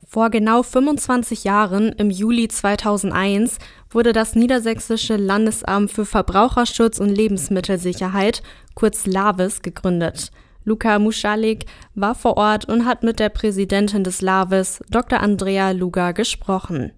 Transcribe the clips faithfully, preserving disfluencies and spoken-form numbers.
Vor genau fünfundzwanzig Jahren, im Juli zweitausendeins, wurde das Niedersächsische Landesamt für Verbraucherschutz und Lebensmittelsicherheit, kurz LAVES, gegründet. Luca Muschalik war vor Ort und hat mit der Präsidentin des LAVES, Doktor Andrea Luger, gesprochen.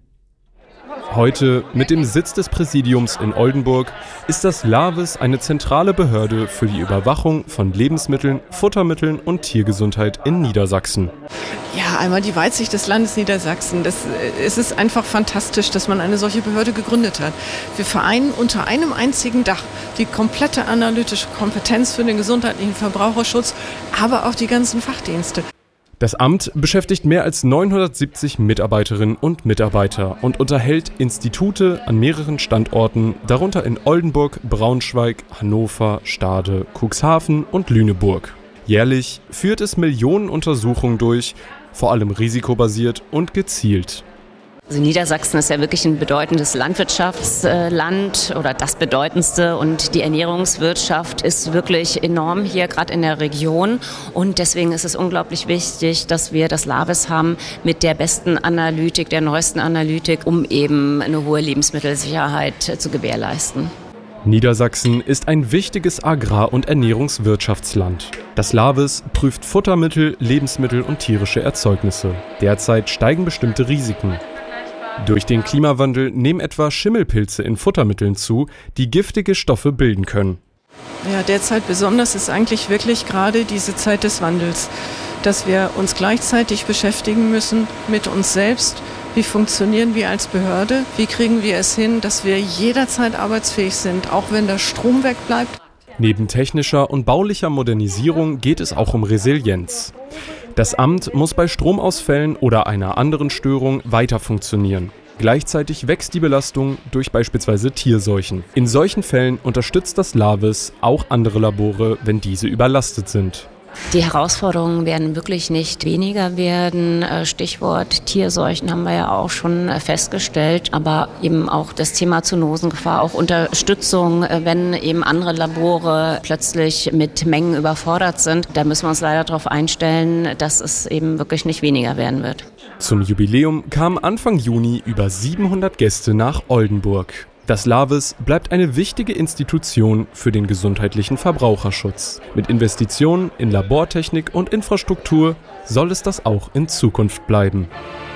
Heute, mit dem Sitz des Präsidiums in Oldenburg, ist das LAVES eine zentrale Behörde für die Überwachung von Lebensmitteln, Futtermitteln und Tiergesundheit in Niedersachsen. Ja, einmal die Weitsicht des Landes Niedersachsen. Das, es ist einfach fantastisch, dass man eine solche Behörde gegründet hat. Wir vereinen unter einem einzigen Dach die komplette analytische Kompetenz für den gesundheitlichen Verbraucherschutz, aber auch die ganzen Fachdienste. Das Amt beschäftigt mehr als neunhundertsiebzig Mitarbeiterinnen und Mitarbeiter und unterhält Institute an mehreren Standorten, darunter in Oldenburg, Braunschweig, Hannover, Stade, Cuxhaven und Lüneburg. Jährlich führt es Millionen Untersuchungen durch, vor allem risikobasiert und gezielt. Also Niedersachsen ist ja wirklich ein bedeutendes Landwirtschaftsland oder das bedeutendste, und die Ernährungswirtschaft ist wirklich enorm hier, gerade in der Region, und deswegen ist es unglaublich wichtig, dass wir das LAVES haben mit der besten Analytik, der neuesten Analytik, um eben eine hohe Lebensmittelsicherheit zu gewährleisten. Niedersachsen ist ein wichtiges Agrar- und Ernährungswirtschaftsland. Das LAVES prüft Futtermittel, Lebensmittel und tierische Erzeugnisse. Derzeit steigen bestimmte Risiken. Durch den Klimawandel nehmen etwa Schimmelpilze in Futtermitteln zu, die giftige Stoffe bilden können. Ja, derzeit besonders ist eigentlich wirklich gerade diese Zeit des Wandels, dass wir uns gleichzeitig beschäftigen müssen mit uns selbst. Wie funktionieren wir als Behörde? Wie kriegen wir es hin, dass wir jederzeit arbeitsfähig sind, auch wenn der Strom wegbleibt? Neben technischer und baulicher Modernisierung geht es auch um Resilienz. Das Amt muss bei Stromausfällen oder einer anderen Störung weiter funktionieren. Gleichzeitig wächst die Belastung durch beispielsweise Tierseuchen. In solchen Fällen unterstützt das LAVES auch andere Labore, wenn diese überlastet sind. Die Herausforderungen werden wirklich nicht weniger werden. Stichwort Tierseuchen haben wir ja auch schon festgestellt, aber eben auch das Thema Zoonosengefahr, auch Unterstützung, wenn eben andere Labore plötzlich mit Mengen überfordert sind. Da müssen wir uns leider darauf einstellen, dass es eben wirklich nicht weniger werden wird. Zum Jubiläum kamen Anfang Juni über siebenhundert Gäste nach Oldenburg. Das LAVES bleibt eine wichtige Institution für den gesundheitlichen Verbraucherschutz. Mit Investitionen in Labortechnik und Infrastruktur soll es das auch in Zukunft bleiben.